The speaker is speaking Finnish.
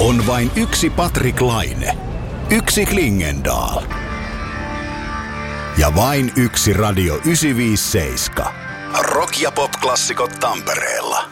On vain yksi Patrik Laine. Yksi Klingendahl. Ja vain yksi Radio 957. Rock- ja pop-klassikot Tampereella.